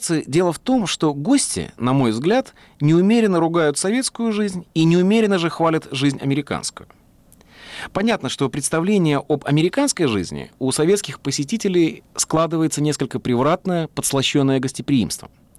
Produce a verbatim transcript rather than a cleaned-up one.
кажется, дело в том, что гости, на мой взгляд, неумеренно ругают советскую жизнь и неумеренно же хвалят жизнь американскую. Понятно, что представление об американской жизни у советских посетителей складывается несколько превратное, подслащенное гостеприимством.